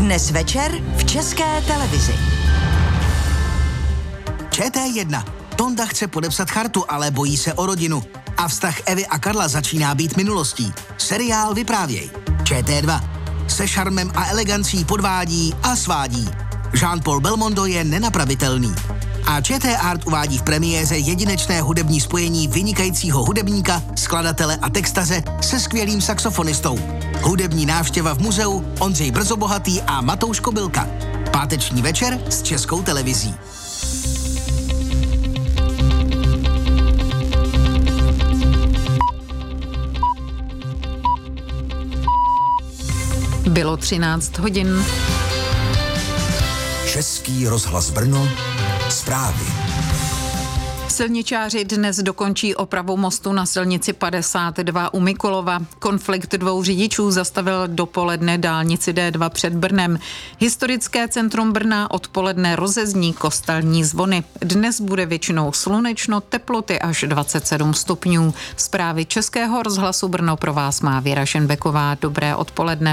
Dnes večer v České televizi. ČT1. Tonda chce podepsat chartu, ale bojí se o rodinu. A vztah Evy a Karla začíná být minulostí. Seriál Vyprávěj. ČT2. Se šarmem a elegancí podvádí a svádí. Jean-Paul Belmondo je nenapravitelný. A ČT Art uvádí v premiéře jedinečné hudební spojení vynikajícího hudebníka, skladatele a textaře se skvělým saxofonistou. Hudební návštěva v muzeu Ondřej Brzobohatý a Matouš Kobylka. Páteční večer s Českou televizí. Bylo 13 hodin. Český rozhlas Brno, zprávy. Silničáři dnes dokončí opravu mostu na silnici 52 u Mikulova. Konflikt dvou řidičů zastavil dopoledne dálnici D2 před Brnem. Historické centrum Brna odpoledne rozezní kostelní zvony. Dnes bude většinou slunečno, teploty až 27 stupňů. Zprávy Českého rozhlasu Brno pro vás má Věra Šenbeková. Dobré odpoledne.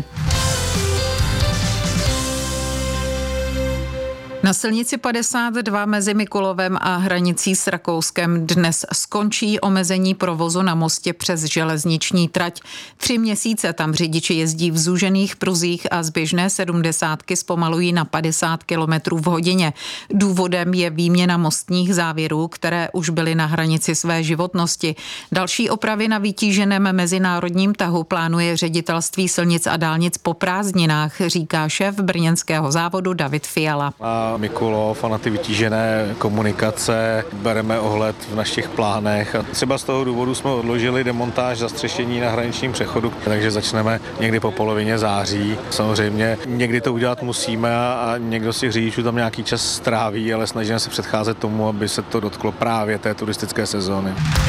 Na silnici 52 mezi Mikulovem a hranicí s Rakouskem dnes skončí omezení provozu na mostě přes železniční trať. 3 měsíce tam řidiči jezdí v zúžených pruzích a z běžné 70 zpomalují na 50 km v hodině. Důvodem je výměna mostních závěrů, které už byly na hranici své životnosti. Další opravy na vytíženém mezinárodním tahu plánuje Ředitelství silnic a dálnic po prázdninách, říká šéf brněnského závodu David Fiala. Mikulov a na ty vytížené komunikace bereme ohled v našich plánech. A třeba z toho důvodu jsme odložili demontáž zastřešení na hraničním přechodu, takže začneme někdy po polovině září. Samozřejmě někdy to udělat musíme a někdo si řidičů tam nějaký čas stráví, ale snažíme se předcházet tomu, aby se to dotklo právě té turistické sezóny.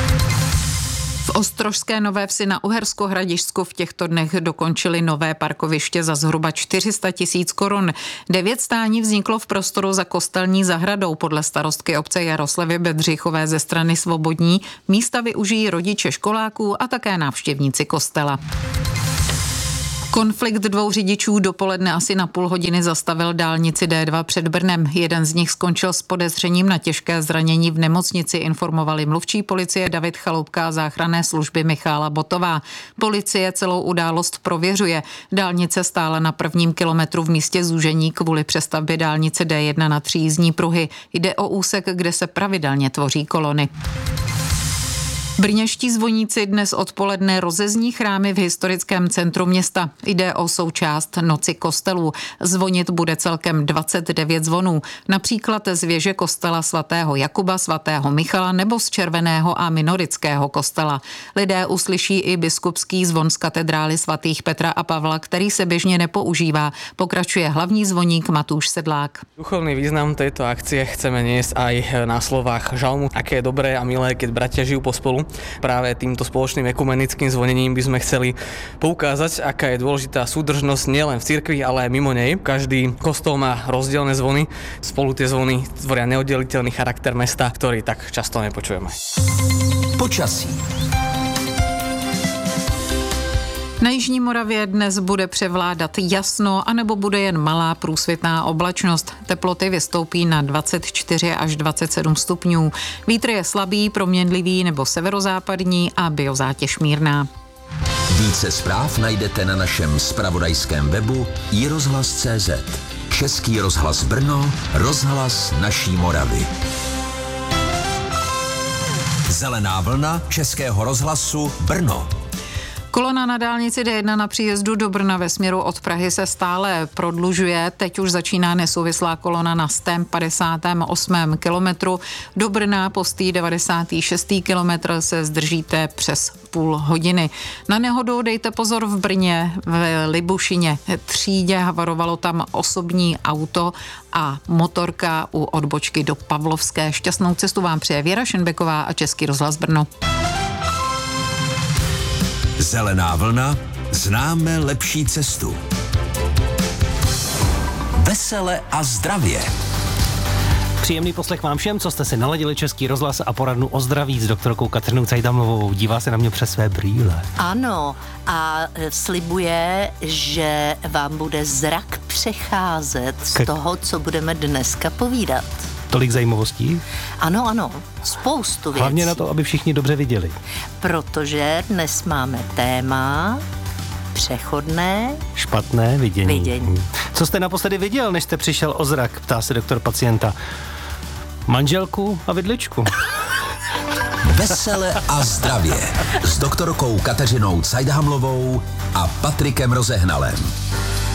V Ostrožské Nové Vsi na Uhersko-Hradišťsku v těchto dnech dokončili nové parkoviště za zhruba 400 000 korun. 9 stání vzniklo v prostoru za kostelní zahradou. Podle starostky obce Jaroslavy Bedřichové ze strany Svobodní místa využijí rodiče školáků a také návštěvníci kostela. Konflikt dvou řidičů dopoledne asi na půl hodiny zastavil dálnici D2 před Brnem. Jeden z nich skončil s podezřením na těžké zranění v nemocnici, informovali mluvčí policie David Chaloupka a záchranné služby Michála Botová. Policie celou událost prověřuje. Dálnice stála na prvním kilometru v místě zúžení kvůli přestavbě dálnice D1 na 3 jízdní pruhy. Jde o úsek, kde se pravidelně tvoří kolony. Brněští zvoníci dnes odpoledne rozezní chrámy v historickém centru města. Jde o součást Noci kostelů. Zvonit bude celkem 29 zvonů, například z věže kostela svatého Jakuba, svatého Michala nebo z Červeného a Minorického kostela. Lidé uslyší i biskupský zvon z katedrály svatých Petra a Pavla, který se běžně nepoužívá. Pokračuje hlavní zvoník Matúš Sedlák. Duchovný význam tejto akcie chceme niesť aj na slovách žalmu, aké je dobré a milé, keď bratia žijú pospolu. Práve týmto spoločným ekumenickým zvonením by sme chceli poukázať, aká je dôležitá súdržnosť nielen v cirkvi, ale aj mimo nej. Každý kostol má rozdielne zvony. Spolu tie zvony tvoria neoddeliteľný charakter mesta, ktorý tak často nepočujeme. Počasí. Na jižní Moravě dnes bude převládat jasno, anebo bude jen malá průsvitná oblačnost. Teploty vystoupí na 24 až 27 stupňů. Vítr je slabý, proměnlivý nebo severozápadní a biozátěž mírná. Více zpráv najdete na našem zpravodajském webu iRozhlas.cz. Český rozhlas Brno, rozhlas naší Moravy. Zelená vlna Českého rozhlasu Brno. Kolona na dálnici D1 na příjezdu do Brna ve směru od Prahy se stále prodlužuje. Teď už začíná nesouvislá kolona na 158. kilometru. Do Brna po 96. kilometr se zdržíte přes půl hodiny. Na nehodu dejte pozor v Brně, v Libušině třídě. Havarovalo tam osobní auto a motorka u odbočky do Pavlovské. Šťastnou cestu vám přeje Věra Šenbeková a Český rozhlas Brno. Zelená vlna, známe lepší cestu. Vesele a zdravě. Příjemný poslech vám všem, co jste si naladili Český rozhlas a poradnu o zdraví s doktorkou Kateřinou Cajdamovou. Dívá se na mě přes své brýle. Ano, a slibuje, že vám bude zrak nepřecházet z toho, co budeme dneska povídat. Tolik zajímavostí? Ano, spoustu věcí. Hlavně na to, aby všichni dobře viděli. Protože dnes máme téma přechodné špatné vidění. Co jste naposledy viděl, než jste přišel o zrak, ptá se doktor pacienta. Manželku a vidličku. Vesele a zdravě s doktorkou Kateřinou Cajdhamlovou a Patrikem Rozehnalem.